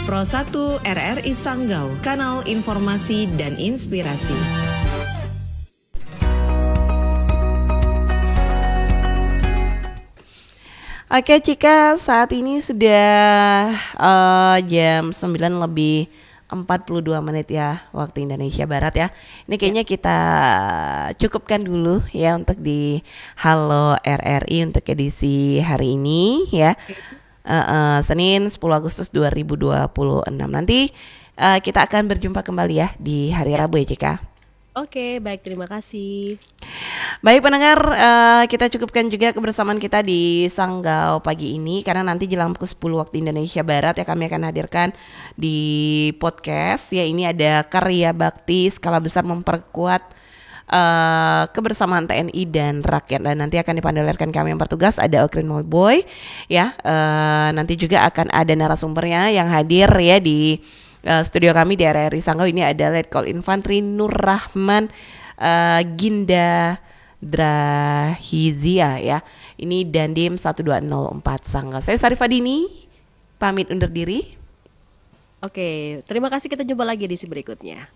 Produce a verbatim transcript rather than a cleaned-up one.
Pro satu R R I Sanggau, kanal informasi dan inspirasi. Oke Cika, saat ini sudah uh, jam sembilan lebih empat puluh dua menit ya, waktu Indonesia Barat ya. Ini kayaknya kita cukupkan dulu ya untuk di Halo R R I untuk edisi hari ini ya. Uh, uh, Senin sepuluh Agustus dua ribu dua puluh enam. Nanti uh, kita akan berjumpa kembali ya di hari Rabu ya Cika. Oke, baik, terima kasih. Baik pendengar, uh, kita cukupkan juga kebersamaan kita di Sanggau pagi ini, karena nanti jelang pukul sepuluh waktu Indonesia Barat ya kami akan hadirkan di podcast ya. Ini ada karya bakti skala besar memperkuat Uh, kebersamaan T N I dan rakyat, dan nanti akan dipandu-olehkan kami yang bertugas ada Okrin Boy ya. Uh, nanti juga akan ada narasumbernya yang hadir ya di uh, studio kami di R R I Sanggau. Ini ada Letkol Infantri Nur Rahman uh, Ginda Drahizia ya. Ini Dandim satu dua nol empat Sanggau. Saya Sarifah Dini pamit undur diri. Oke, terima kasih, kita jumpa lagi di si berikutnya.